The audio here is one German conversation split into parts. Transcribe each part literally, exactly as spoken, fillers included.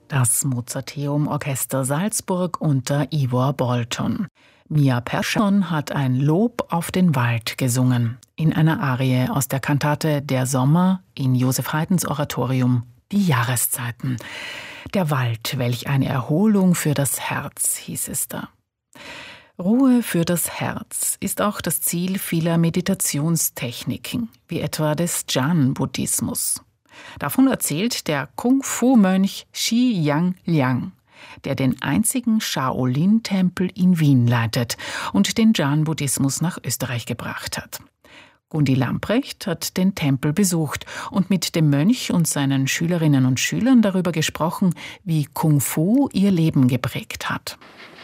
Das Mozarteum-Orchester Salzburg unter Ivor Bolton. Mia Persson hat ein Lob auf den Wald gesungen, in einer Arie aus der Kantate Der Sommer in Joseph Haydns Oratorium Die Jahreszeiten. Der Wald, welch eine Erholung für das Herz, hieß es da. Ruhe für das Herz ist auch das Ziel vieler Meditationstechniken, wie etwa des Chan-Buddhismus. Davon erzählt der Kung-Fu-Mönch Shi Yang Liang, der den einzigen Shaolin-Tempel in Wien leitet und den Chan-Buddhismus nach Österreich gebracht hat. Gundi Lamprecht hat den Tempel besucht und mit dem Mönch und seinen Schülerinnen und Schülern darüber gesprochen, wie Kung-Fu ihr Leben geprägt hat.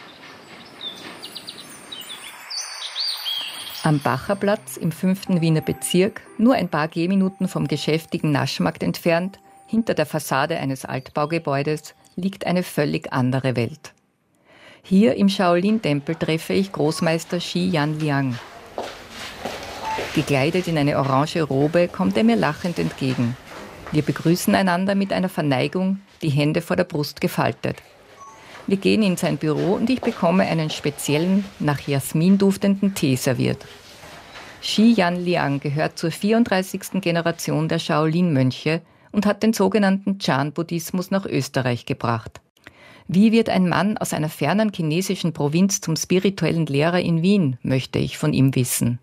Am Bacherplatz im fünften Wiener Bezirk, nur ein paar Gehminuten vom geschäftigen Naschmarkt entfernt, hinter der Fassade eines Altbaugebäudes, liegt eine völlig andere Welt. Hier im Shaolin-Tempel treffe ich Großmeister Shi Yan Liang. Gekleidet in eine orange Robe kommt er mir lachend entgegen. Wir begrüßen einander mit einer Verneigung, die Hände vor der Brust gefaltet. Wir gehen in sein Büro und ich bekomme einen speziellen, nach Jasmin duftenden Tee serviert. Shi Yan Liang gehört zur vierunddreißigsten Generation der Shaolin-Mönche und hat den sogenannten Chan-Buddhismus nach Österreich gebracht. Wie wird ein Mann aus einer fernen chinesischen Provinz zum spirituellen Lehrer in Wien, möchte ich von ihm wissen.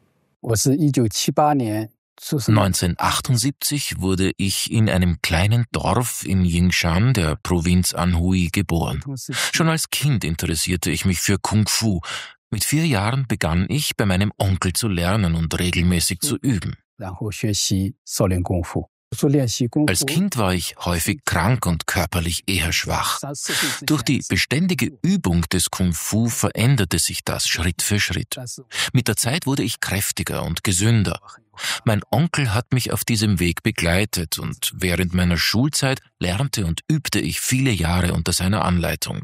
neunzehnhundertachtundsiebzig wurde ich in einem kleinen Dorf in Yingshan, der Provinz Anhui, geboren. Schon als Kind interessierte ich mich für Kung Fu. Mit vier Jahren begann ich, bei meinem Onkel zu lernen und regelmäßig zu üben. Als Kind war ich häufig krank und körperlich eher schwach. Durch die beständige Übung des Kung Fu veränderte sich das Schritt für Schritt. Mit der Zeit wurde ich kräftiger und gesünder. Mein Onkel hat mich auf diesem Weg begleitet und während meiner Schulzeit lernte und übte ich viele Jahre unter seiner Anleitung.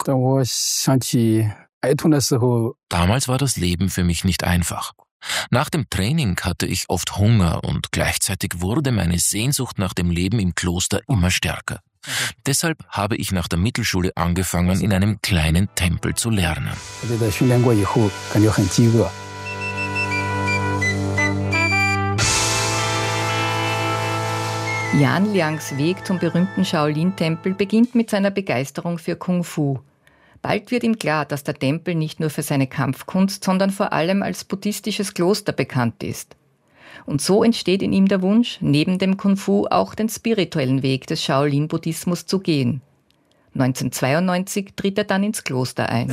Damals war das Leben für mich nicht einfach. Nach dem Training hatte ich oft Hunger und gleichzeitig wurde meine Sehnsucht nach dem Leben im Kloster immer stärker. Deshalb habe ich nach der Mittelschule angefangen, in einem kleinen Tempel zu lernen. Yan Liangs Weg zum berühmten Shaolin-Tempel beginnt mit seiner Begeisterung für Kung Fu. Bald wird ihm klar, dass der Tempel nicht nur für seine Kampfkunst, sondern vor allem als buddhistisches Kloster bekannt ist. Und so entsteht in ihm der Wunsch, neben dem Kung Fu auch den spirituellen Weg des Shaolin-Buddhismus zu gehen. neunzehnhundertzweiundneunzig tritt er dann ins Kloster ein.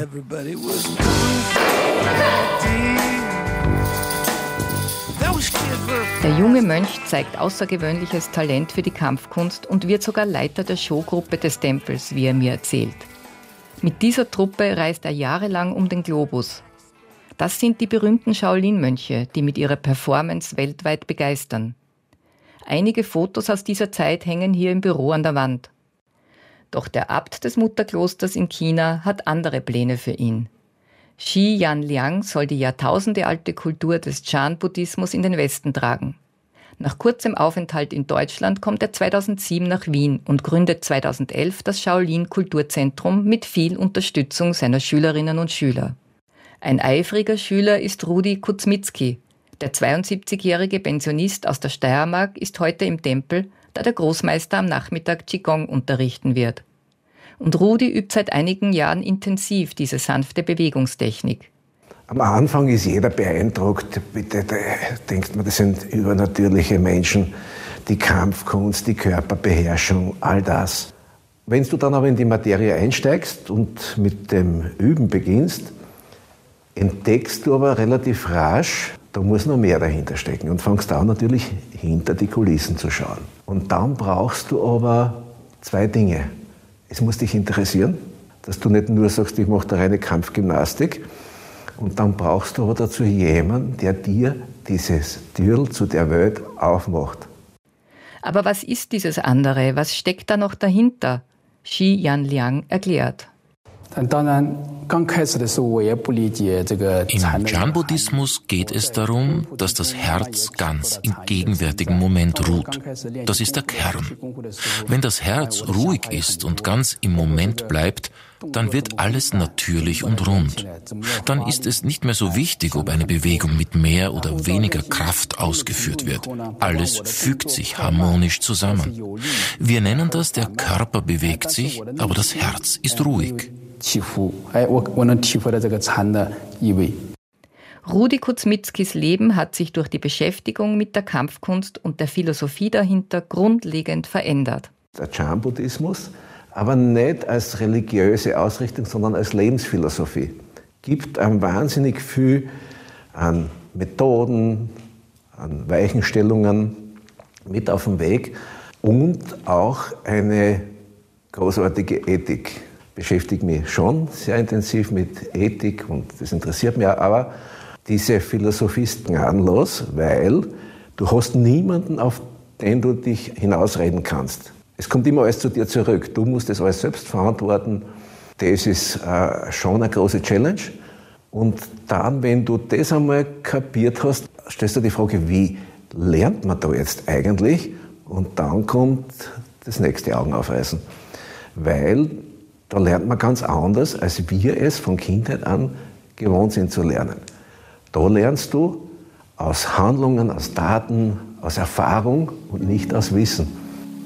Der junge Mönch zeigt außergewöhnliches Talent für die Kampfkunst und wird sogar Leiter der Showgruppe des Tempels, wie er mir erzählt. Mit dieser Truppe reist er jahrelang um den Globus. Das sind die berühmten Shaolin-Mönche, die mit ihrer Performance weltweit begeistern. Einige Fotos aus dieser Zeit hängen hier im Büro an der Wand. Doch der Abt des Mutterklosters in China hat andere Pläne für ihn. Shi Yan Liang soll die jahrtausendealte Kultur des Chan-Buddhismus in den Westen tragen. Nach kurzem Aufenthalt in Deutschland kommt er zweitausendsieben nach Wien und gründet zweitausendelf das Shaolin-Kulturzentrum mit viel Unterstützung seiner Schülerinnen und Schüler. Ein eifriger Schüler ist Rudi Kuzmitzki. Der zweiundsiebzigjährige Pensionist aus der Steiermark ist heute im Tempel, da der Großmeister am Nachmittag Qigong unterrichten wird. Und Rudi übt seit einigen Jahren intensiv diese sanfte Bewegungstechnik. Am Anfang ist jeder beeindruckt, bitte, da denkt man, das sind übernatürliche Menschen, die Kampfkunst, die Körperbeherrschung, all das. Wenn du dann aber in die Materie einsteigst und mit dem Üben beginnst, entdeckst du aber relativ rasch, da muss noch mehr dahinter stecken und fängst an natürlich hinter die Kulissen zu schauen. Und dann brauchst du aber zwei Dinge. Es muss dich interessieren, dass du nicht nur sagst, ich mache da reine Kampfgymnastik. Und dann brauchst du aber dazu jemanden, der dir dieses Türl zu der Welt aufmacht. Aber was ist dieses andere? Was steckt da noch dahinter? Shi Yan Liang erklärt. Im Chan-Buddhismus geht es darum, dass das Herz ganz im gegenwärtigen Moment ruht. Das ist der Kern. Wenn das Herz ruhig ist und ganz im Moment bleibt, dann wird alles natürlich und rund. Dann ist es nicht mehr so wichtig, ob eine Bewegung mit mehr oder weniger Kraft ausgeführt wird. Alles fügt sich harmonisch zusammen. Wir nennen das, der Körper bewegt sich, aber das Herz ist ruhig. Rudi Kuzmitzkis Leben hat sich durch die Beschäftigung mit der Kampfkunst und der Philosophie dahinter grundlegend verändert. Der Chan-Buddhismus, aber nicht als religiöse Ausrichtung, sondern als Lebensphilosophie, gibt einem wahnsinnig viel an Methoden, an Weichenstellungen mit auf den Weg und auch eine großartige Ethik. Ich beschäftige mich schon sehr intensiv mit Ethik und das interessiert mich auch, aber diese Philosophie ist gnadenlos, weil du hast niemanden, auf den du dich hinausreden kannst. Es kommt immer alles zu dir zurück. Du musst das alles selbst verantworten. Das ist äh, schon eine große Challenge. Und dann, wenn du das einmal kapiert hast, stellst du die Frage, wie lernt man da jetzt eigentlich? Und dann kommt das nächste Augenaufreißen. Weil da lernt man ganz anders, als wir es von Kindheit an gewohnt sind zu lernen. Da lernst du aus Handlungen, aus Taten, aus Erfahrung und nicht aus Wissen.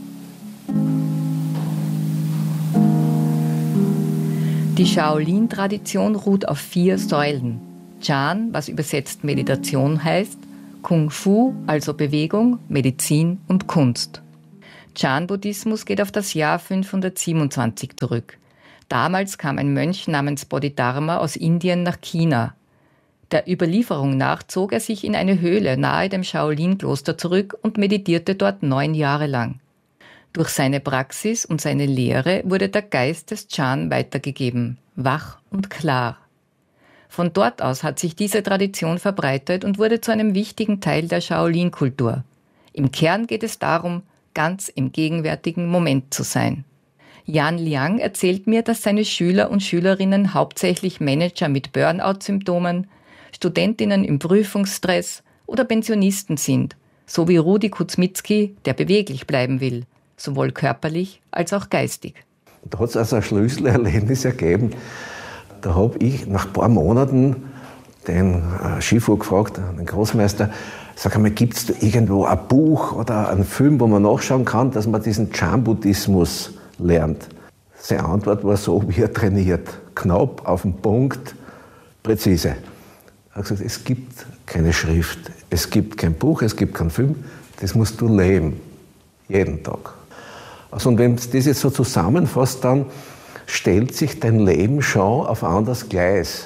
Die Shaolin-Tradition ruht auf vier Säulen. Chan, was übersetzt Meditation heißt, Kung Fu, also Bewegung, Medizin und Kunst. Chan-Buddhismus geht auf das Jahr fünfhundertsiebenundzwanzig zurück. Damals kam ein Mönch namens Bodhidharma aus Indien nach China. Der Überlieferung nach zog er sich in eine Höhle nahe dem Shaolin-Kloster zurück und meditierte dort neun Jahre lang. Durch seine Praxis und seine Lehre wurde der Geist des Chan weitergegeben, wach und klar. Von dort aus hat sich diese Tradition verbreitet und wurde zu einem wichtigen Teil der Shaolin-Kultur. Im Kern geht es darum, ganz im gegenwärtigen Moment zu sein. Yan Liang erzählt mir, dass seine Schüler und Schülerinnen hauptsächlich Manager mit Burnout-Symptomen, Studentinnen im Prüfungsstress oder Pensionisten sind, so wie Rudi Kuzmitzki, der beweglich bleiben will, sowohl körperlich als auch geistig. Da hat es also ein Schlüsselerlebnis ergeben. Da habe ich nach ein paar Monaten den Shifu gefragt, den Großmeister, sag einmal, gibt es da irgendwo ein Buch oder einen Film, wo man nachschauen kann, dass man diesen Chan-Buddhismus lernt? Seine Antwort war so, wie er trainiert. Knapp, auf den Punkt, präzise. Er hat gesagt, es gibt keine Schrift, es gibt kein Buch, es gibt keinen Film, das musst du leben. Jeden Tag. Also, und wenn du das jetzt so zusammenfasst, dann stellt sich dein Leben schon auf ein anderes Gleis.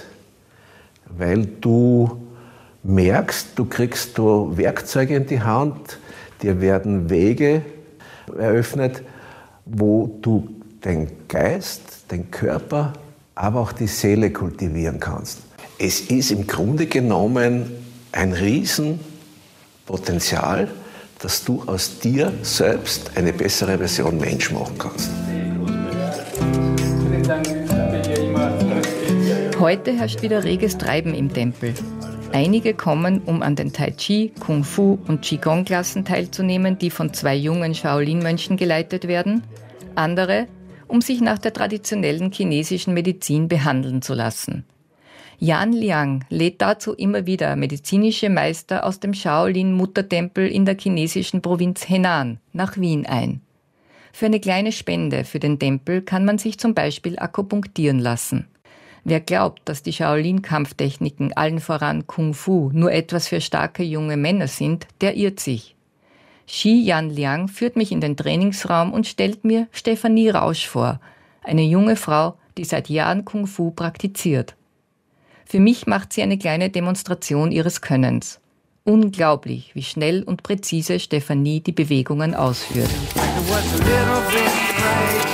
Weil du merkst, du kriegst da Werkzeuge in die Hand, dir werden Wege eröffnet, wo du den Geist, den Körper, aber auch die Seele kultivieren kannst. Es ist im Grunde genommen ein Riesenpotenzial, dass du aus dir selbst eine bessere Version Mensch machen kannst. Heute herrscht wieder reges Treiben im Tempel. Einige kommen, um an den Tai Chi, Kung Fu und Qigong-Klassen teilzunehmen, die von zwei jungen Shaolin-Mönchen geleitet werden. Andere, um sich nach der traditionellen chinesischen Medizin behandeln zu lassen. Yan Liang lädt dazu immer wieder medizinische Meister aus dem Shaolin-Muttertempel in der chinesischen Provinz Henan nach Wien ein. Für eine kleine Spende für den Tempel kann man sich zum Beispiel akupunktieren lassen. Wer glaubt, dass die Shaolin-Kampftechniken, allen voran Kung Fu, nur etwas für starke junge Männer sind, der irrt sich. Shi Yan Liang führt mich in den Trainingsraum und stellt mir Stefanie Rausch vor, eine junge Frau, die seit Jahren Kung Fu praktiziert. Für mich macht sie eine kleine Demonstration ihres Könnens. Unglaublich, wie schnell und präzise Stefanie die Bewegungen ausführt.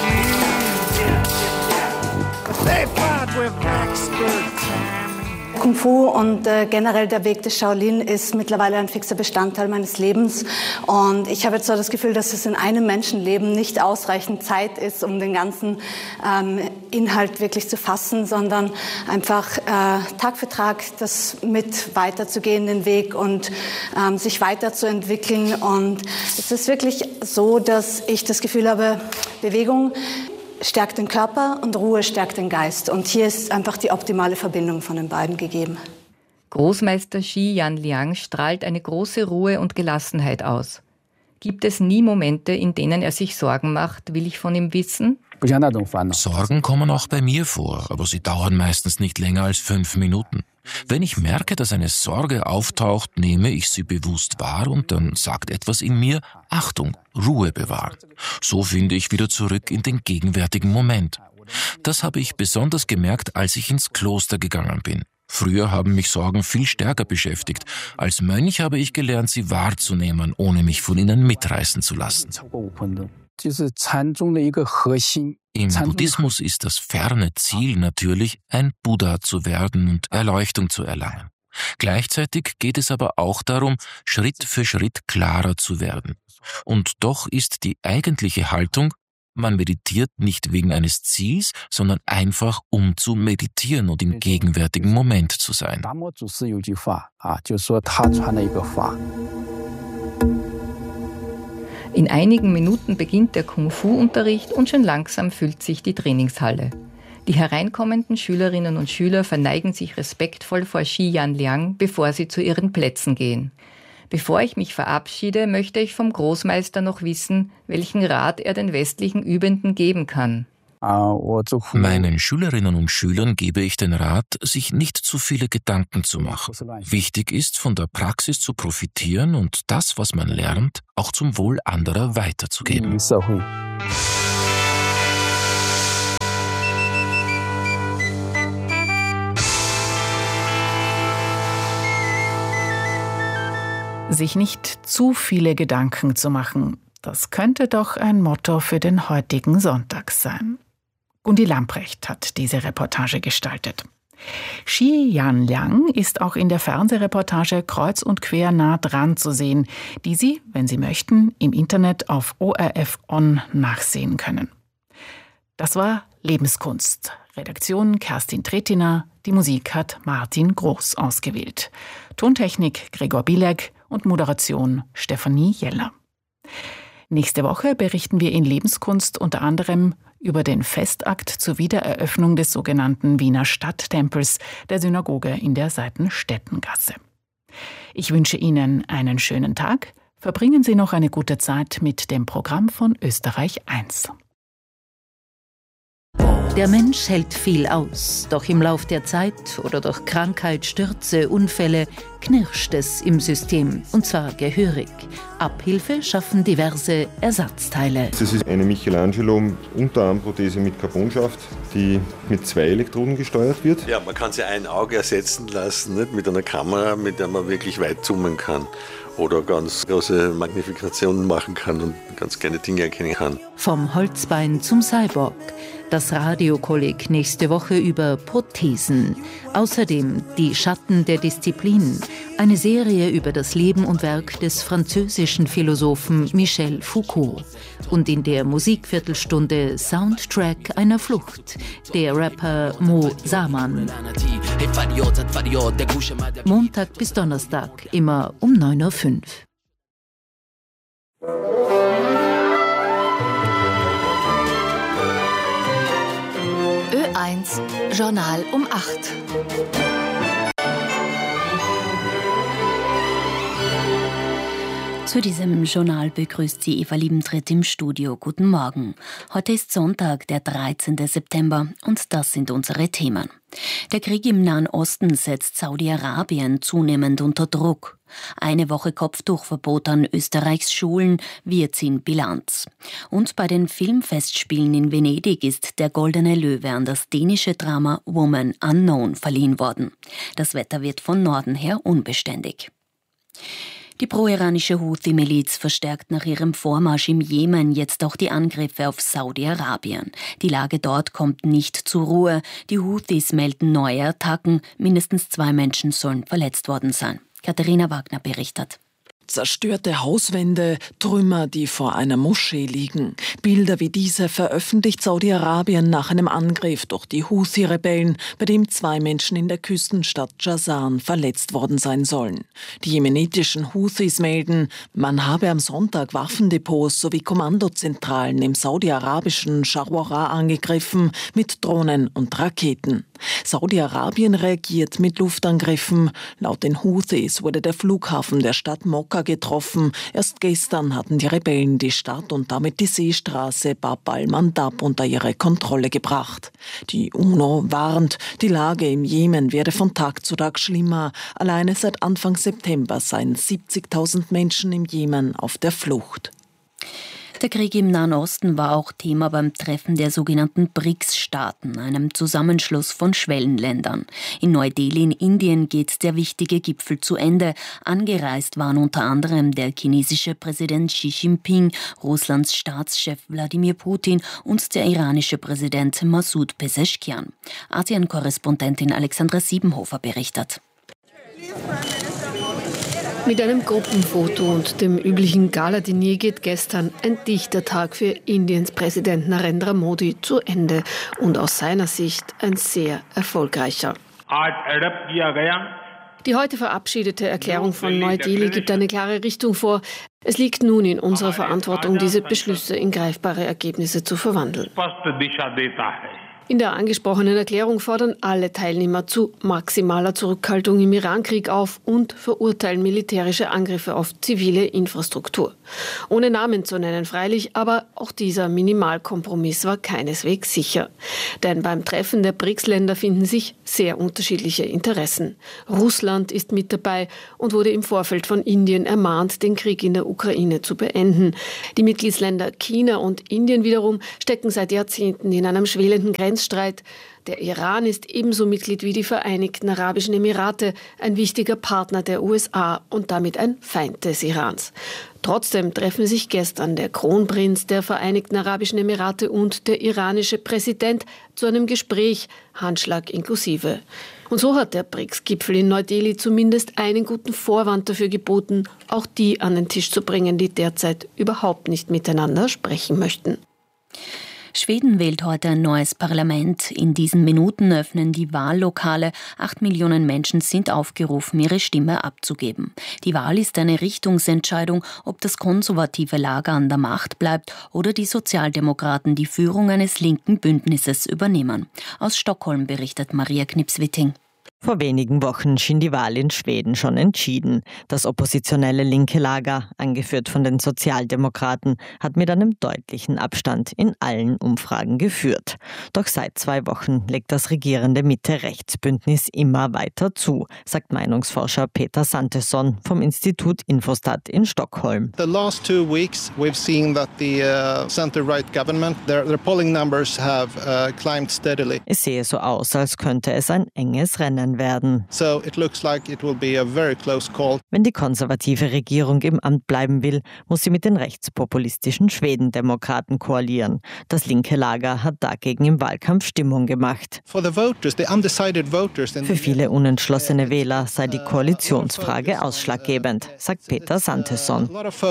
Kung Fu und äh, generell der Weg des Shaolin ist mittlerweile ein fixer Bestandteil meines Lebens. Und ich habe jetzt so das Gefühl, dass es in einem Menschenleben nicht ausreichend Zeit ist, um den ganzen ähm, Inhalt wirklich zu fassen, sondern einfach äh, Tag für Tag das mit weiterzugehen, den Weg und ähm, sich weiterzuentwickeln. Und es ist wirklich so, dass ich das Gefühl habe, Bewegung stärkt den Körper und Ruhe stärkt den Geist. Und hier ist einfach die optimale Verbindung von den beiden gegeben. Großmeister Xi Yanliang strahlt eine große Ruhe und Gelassenheit aus. Gibt es nie Momente, in denen er sich Sorgen macht, will ich von ihm wissen? Sorgen kommen auch bei mir vor, aber sie dauern meistens nicht länger als fünf Minuten. Wenn ich merke, dass eine Sorge auftaucht, nehme ich sie bewusst wahr und dann sagt etwas in mir, Achtung, Ruhe bewahren. So finde ich wieder zurück in den gegenwärtigen Moment. Das habe ich besonders gemerkt, als ich ins Kloster gegangen bin. Früher haben mich Sorgen viel stärker beschäftigt. Als Mönch habe ich gelernt, sie wahrzunehmen, ohne mich von ihnen mitreißen zu lassen. Im Buddhismus ist das ferne Ziel natürlich, ein Buddha zu werden und Erleuchtung zu erlangen. Gleichzeitig geht es aber auch darum, Schritt für Schritt klarer zu werden. Und doch ist die eigentliche Haltung, man meditiert nicht wegen eines Ziels, sondern einfach, um zu meditieren und im gegenwärtigen Moment zu sein. In einigen Minuten beginnt der Kung-Fu-Unterricht und schon langsam füllt sich die Trainingshalle. Die hereinkommenden Schülerinnen und Schüler verneigen sich respektvoll vor Xi Yanliang, bevor sie zu ihren Plätzen gehen. Bevor ich mich verabschiede, möchte ich vom Großmeister noch wissen, welchen Rat er den westlichen Übenden geben kann. Meinen Schülerinnen und Schülern gebe ich den Rat, sich nicht zu viele Gedanken zu machen. Wichtig ist, von der Praxis zu profitieren und das, was man lernt, auch zum Wohl anderer weiterzugeben. Sich nicht zu viele Gedanken zu machen, das könnte doch ein Motto für den heutigen Sonntag sein. Gundi Lamprecht hat diese Reportage gestaltet. Xi Yanliang ist auch in der Fernsehreportage Kreuz und quer nah dran zu sehen, die Sie, wenn Sie möchten, im Internet auf O R F On nachsehen können. Das war Lebenskunst. Redaktion Kerstin Tretiner, die Musik hat Martin Groß ausgewählt. Tontechnik Gregor Bilek und Moderation Stefanie Jeller. Nächste Woche berichten wir in Lebenskunst unter anderem über den Festakt zur Wiedereröffnung des sogenannten Wiener Stadttempels, der Synagoge in der Seitenstädtengasse. Ich wünsche Ihnen einen schönen Tag. Verbringen Sie noch eine gute Zeit mit dem Programm von Österreich eins. Der Mensch hält viel aus, doch im Lauf der Zeit oder durch Krankheit, Stürze, Unfälle knirscht es im System, und zwar gehörig. Abhilfe schaffen diverse Ersatzteile. Das ist eine Michelangelo-Unterarmprothese mit Carbonschaft, die mit zwei Elektroden gesteuert wird. Ja, man kann sie ein Auge ersetzen lassen, nicht? Mit einer Kamera, mit der man wirklich weit zoomen kann. Oder ganz große Magnifikationen machen kann und ganz kleine Dinge erkennen kann. Vom Holzbein zum Cyborg. Das Radiokolleg nächste Woche über Prothesen. Außerdem Die Schatten der Disziplin. Eine Serie über das Leben und Werk des französischen Philosophen Michel Foucault. Und in der Musikviertelstunde Soundtrack einer Flucht. Der Rapper Mo Saman. Montag bis Donnerstag, immer um neun Uhr fünf. Ö eins Journal um acht. Zu diesem Journal begrüßt Sie Eva Liebentritt im Studio. Guten Morgen. Heute ist Sonntag, der dreizehnten September, und das sind unsere Themen. Der Krieg im Nahen Osten setzt Saudi-Arabien zunehmend unter Druck. Eine Woche Kopftuchverbot an Österreichs Schulen, wir ziehen Bilanz. Und bei den Filmfestspielen in Venedig ist der Goldene Löwe an das dänische Drama Woman Unknown verliehen worden. Das Wetter wird von Norden her unbeständig. Die pro-iranische Houthi-Miliz verstärkt nach ihrem Vormarsch im Jemen jetzt auch die Angriffe auf Saudi-Arabien. Die Lage dort kommt nicht zur Ruhe. Die Houthis melden neue Attacken. Mindestens zwei Menschen sollen verletzt worden sein. Katharina Wagner berichtet. Zerstörte Hauswände, Trümmer, die vor einer Moschee liegen. Bilder wie diese veröffentlicht Saudi-Arabien nach einem Angriff durch die Houthi-Rebellen, bei dem zwei Menschen in der Küstenstadt Jazan verletzt worden sein sollen. Die jemenitischen Houthis melden, man habe am Sonntag Waffendepots sowie Kommandozentralen im saudi-arabischen Sharwara angegriffen mit Drohnen und Raketen. Saudi-Arabien reagiert mit Luftangriffen. Laut den Houthis wurde der Flughafen der Stadt Mokka getroffen. Erst gestern hatten die Rebellen die Stadt und damit die Seestraße Bab al-Mandab unter ihre Kontrolle gebracht. Die UNO warnt, die Lage im Jemen werde von Tag zu Tag schlimmer. Alleine seit Anfang September seien siebzigtausend Menschen im Jemen auf der Flucht. Der Krieg im Nahen Osten war auch Thema beim Treffen der sogenannten B R I C S-Staaten, einem Zusammenschluss von Schwellenländern. In Neu-Delhi in Indien geht der wichtige Gipfel zu Ende. Angereist waren unter anderem der chinesische Präsident Xi Jinping, Russlands Staatschef Wladimir Putin und der iranische Präsident Masoud Pezeshkian. Asien-Korrespondentin Alexandra Siebenhofer berichtet. Mit einem Gruppenfoto und dem üblichen Gala-Diner geht gestern ein dichter Tag für Indiens Präsident Narendra Modi zu Ende und aus seiner Sicht ein sehr erfolgreicher. Die heute verabschiedete Erklärung von Neu-Delhi gibt eine klare Richtung vor. Es liegt nun in unserer Verantwortung, diese Beschlüsse in greifbare Ergebnisse zu verwandeln. In der angesprochenen Erklärung fordern alle Teilnehmer zu maximaler Zurückhaltung im Irankrieg auf und verurteilen militärische Angriffe auf zivile Infrastruktur. Ohne Namen zu nennen freilich, aber auch dieser Minimalkompromiss war keineswegs sicher. Denn beim Treffen der B R I C S-Länder finden sich sehr unterschiedliche Interessen. Russland ist mit dabei und wurde im Vorfeld von Indien ermahnt, den Krieg in der Ukraine zu beenden. Die Mitgliedsländer China und Indien wiederum stecken seit Jahrzehnten in einem schwelenden Grenzstreit. Der Iran ist ebenso Mitglied wie die Vereinigten Arabischen Emirate, ein wichtiger Partner der U S A und damit ein Feind des Irans. Trotzdem treffen sich gestern der Kronprinz der Vereinigten Arabischen Emirate und der iranische Präsident zu einem Gespräch, Handschlag inklusive. Und so hat der B R I C S-Gipfel in Neu-Delhi zumindest einen guten Vorwand dafür geboten, auch die an den Tisch zu bringen, die derzeit überhaupt nicht miteinander sprechen möchten. Schweden wählt heute ein neues Parlament. In diesen Minuten öffnen die Wahllokale. Acht Millionen Menschen sind aufgerufen, ihre Stimme abzugeben. Die Wahl ist eine Richtungsentscheidung, ob das konservative Lager an der Macht bleibt oder die Sozialdemokraten die Führung eines linken Bündnisses übernehmen. Aus Stockholm berichtet Maria Knipswitting. Vor wenigen Wochen schien die Wahl in Schweden schon entschieden. Das oppositionelle linke Lager, angeführt von den Sozialdemokraten, hat mit einem deutlichen Abstand in allen Umfragen geführt. Doch seit zwei Wochen legt das regierende Mitte-Rechts-Bündnis immer weiter zu, sagt Meinungsforscher Peter Santesson vom Institut Infostat in Stockholm. The last two weeks we've seen that the uh, center-right government, their, their polling numbers have uh, climbed steadily. Es sehe so aus, als könnte es ein enges Rennen werden. So it looks like it will be a very close call. Wenn die konservative Regierung im Amt bleiben will, muss sie mit den rechtspopulistischen Schwedendemokraten koalieren. Das linke Lager hat dagegen im Wahlkampf Stimmung gemacht. For the voters, the undecided voters in Für viele unentschlossene Wähler sei die Koalitionsfrage ausschlaggebend, sagt Peter Santesson.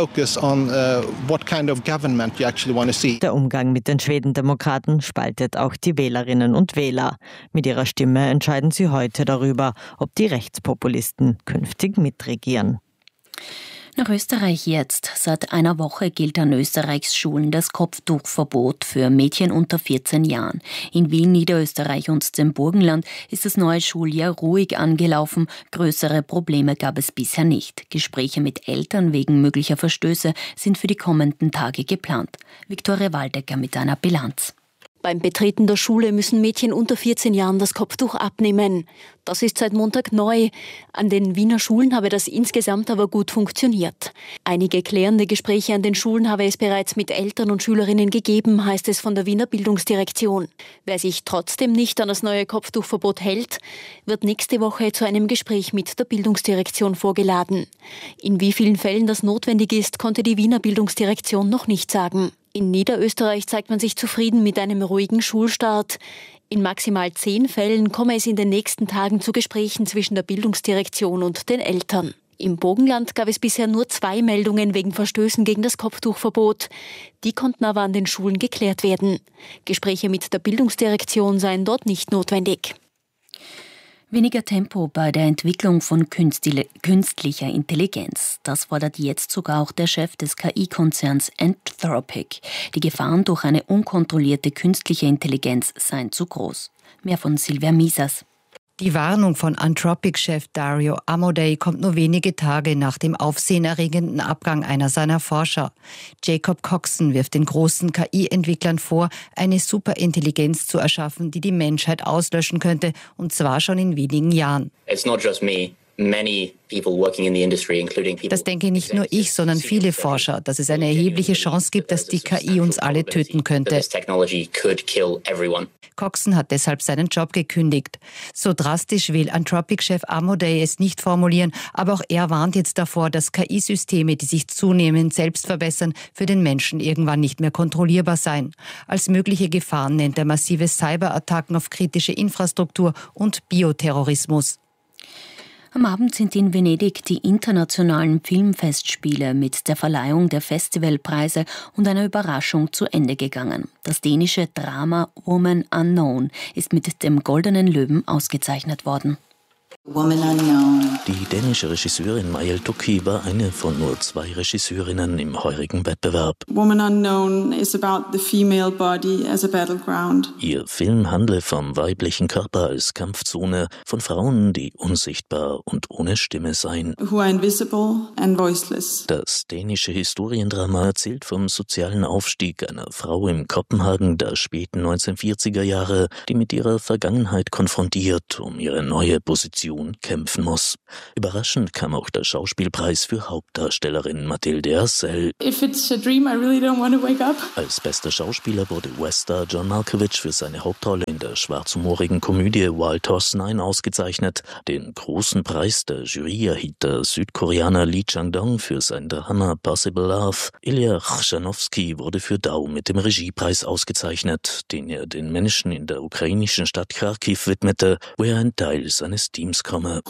Der Umgang mit den Schwedendemokraten spaltet auch die Wählerinnen und Wähler. Mit ihrer Stimme entscheiden sie heute darüber, ob die Rechtspopulisten künftig mitregieren. Nach Österreich jetzt. Seit einer Woche gilt an Österreichs Schulen das Kopftuchverbot für Mädchen unter vierzehn Jahren. In Wien, Niederösterreich und dem Burgenland ist das neue Schuljahr ruhig angelaufen. Größere Probleme gab es bisher nicht. Gespräche mit Eltern wegen möglicher Verstöße sind für die kommenden Tage geplant. Viktoria Waldecker mit einer Bilanz. Beim Betreten der Schule müssen Mädchen unter vierzehn Jahren das Kopftuch abnehmen. Das ist seit Montag neu. An den Wiener Schulen habe das insgesamt aber gut funktioniert. Einige klärende Gespräche an den Schulen habe es bereits mit Eltern und Schülerinnen gegeben, heißt es von der Wiener Bildungsdirektion. Wer sich trotzdem nicht an das neue Kopftuchverbot hält, wird nächste Woche zu einem Gespräch mit der Bildungsdirektion vorgeladen. In wie vielen Fällen das notwendig ist, konnte die Wiener Bildungsdirektion noch nicht sagen. In Niederösterreich zeigt man sich zufrieden mit einem ruhigen Schulstart. In maximal zehn Fällen komme es in den nächsten Tagen zu Gesprächen zwischen der Bildungsdirektion und den Eltern. Im Burgenland gab es bisher nur zwei Meldungen wegen Verstößen gegen das Kopftuchverbot. Die konnten aber an den Schulen geklärt werden. Gespräche mit der Bildungsdirektion seien dort nicht notwendig. Weniger Tempo bei der Entwicklung von künstlicher Intelligenz. Das fordert jetzt sogar auch der Chef des K I-Konzerns Anthropic. Die Gefahren durch eine unkontrollierte künstliche Intelligenz seien zu groß. Mehr von Silvia Miesers. Die Warnung von Anthropic-Chef Dario Amodei kommt nur wenige Tage nach dem aufsehenerregenden Abgang einer seiner Forscher. Jacob Coxon wirft den großen K I-Entwicklern vor, eine Superintelligenz zu erschaffen, die die Menschheit auslöschen könnte, und zwar schon in wenigen Jahren. It's not just me. Das denke nicht nur ich, sondern viele Forscher, dass es eine erhebliche Chance gibt, dass die K I uns alle töten könnte. Coxon hat deshalb seinen Job gekündigt. So drastisch will Anthropic-Chef Amodei es nicht formulieren, aber auch er warnt jetzt davor, dass K I-Systeme, die sich zunehmend selbst verbessern, für den Menschen irgendwann nicht mehr kontrollierbar seien. Als mögliche Gefahren nennt er massive Cyberattacken auf kritische Infrastruktur und Bioterrorismus. Am Abend sind in Venedig die internationalen Filmfestspiele mit der Verleihung der Festivalpreise und einer Überraschung zu Ende gegangen. Das dänische Drama Woman Unknown ist mit dem Goldenen Löwen ausgezeichnet worden. Die dänische Regisseurin Majel Tukki war eine von nur zwei Regisseurinnen im heurigen Wettbewerb. Woman Unknown is about the female body as a battleground. Ihr Film handle vom weiblichen Körper als Kampfzone, von Frauen, die unsichtbar und ohne Stimme seien. Who are invisible and voiceless. Das dänische Historiendrama erzählt vom sozialen Aufstieg einer Frau im Kopenhagen der späten neunzehnhundertvierziger Jahre, die mit ihrer Vergangenheit konfrontiert, um ihre neue Position kämpfen muss. Überraschend kam auch der Schauspielpreis für Hauptdarstellerin Mathilde Hersel. If it's a dream, I really don't want to wake up. Als bester Schauspieler wurde Weststar John Malkovich für seine Hauptrolle in der schwarzhumorigen Komödie Wild Horse Nine ausgezeichnet. Den großen Preis der Jury erhielt der Südkoreaner Lee Chang-dong für sein Drama Possible Love. Ilya Chrzanowski wurde für Dao mit dem Regiepreis ausgezeichnet, den er den Menschen in der ukrainischen Stadt Kharkiv widmete, wo er ein Teil seines Teams komme.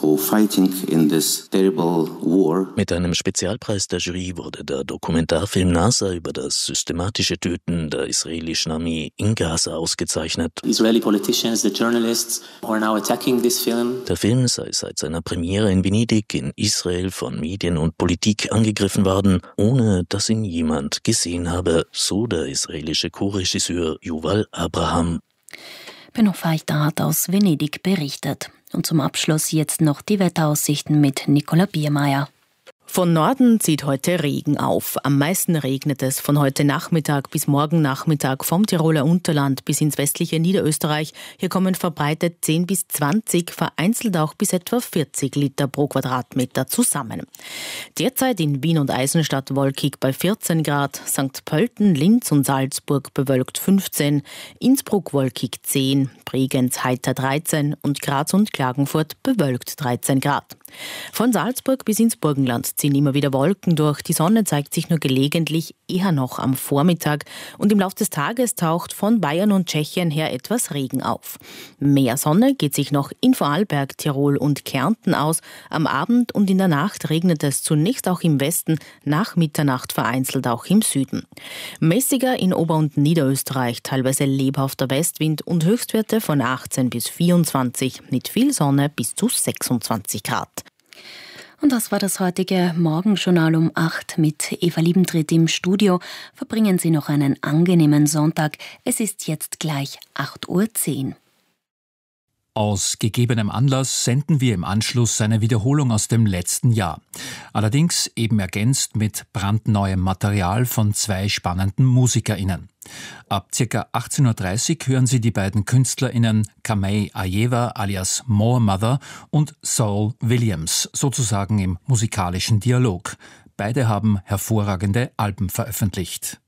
Mit einem Spezialpreis der Jury wurde der Dokumentarfilm NASA über das systematische Töten der israelischen Armee in Gaza ausgezeichnet. Israeli politicians, the journalists are now attacking this film. Der Film sei seit seiner Premiere in Venedig in Israel von Medien und Politik angegriffen worden, ohne dass ihn jemand gesehen habe, so der israelische Co-Regisseur Yuval Abraham. Benno Feichter hat aus Venedig berichtet. Und zum Abschluss jetzt noch die Wetteraussichten mit Nicola Biermeier. Von Norden zieht heute Regen auf. Am meisten regnet es von heute Nachmittag bis morgen Nachmittag vom Tiroler Unterland bis ins westliche Niederösterreich. Hier kommen verbreitet zehn bis zwanzig, vereinzelt auch bis etwa vierzig Liter pro Quadratmeter zusammen. Derzeit in Wien und Eisenstadt wolkig bei vierzehn Grad, Sankt Pölten, Linz und Salzburg bewölkt fünfzehn, Innsbruck wolkig zehn, Bregenz heiter dreizehn und Graz und Klagenfurt bewölkt dreizehn Grad. Von Salzburg bis ins Burgenland ziehen immer wieder Wolken durch. Die Sonne zeigt sich nur gelegentlich, eher noch am Vormittag. Und im Laufe des Tages taucht von Bayern und Tschechien her etwas Regen auf. Mehr Sonne geht sich noch in Vorarlberg, Tirol und Kärnten aus. Am Abend und in der Nacht regnet es zunächst auch im Westen, nach Mitternacht vereinzelt auch im Süden. Mäßiger in Ober- und Niederösterreich, teilweise lebhafter Westwind und Höchstwerte von achtzehn bis vierundzwanzig, mit viel Sonne bis zu sechsundzwanzig Grad. Und das war das heutige Morgenjournal um acht mit Eva Liebentritt im Studio. Verbringen Sie noch einen angenehmen Sonntag. Es ist jetzt gleich acht Uhr zehn. Aus gegebenem Anlass senden wir im Anschluss eine Wiederholung aus dem letzten Jahr. Allerdings eben ergänzt mit brandneuem Material von zwei spannenden MusikerInnen. Ab ca. achtzehn Uhr dreißig hören Sie die beiden KünstlerInnen Kamei Ajeva alias More Mother und Saul Williams, sozusagen im musikalischen Dialog. Beide haben hervorragende Alben veröffentlicht.